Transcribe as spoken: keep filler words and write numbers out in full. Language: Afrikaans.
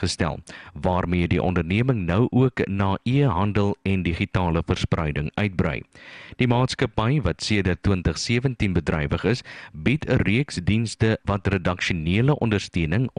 gestel, waarmee die onderneming nou ook na e-handel en digitale verspreiding uitbrei. Die maatskappy, wat sedert twintig sewentien bedrywig is, bied 'n reeks dienste wat redaksionele ondersteuning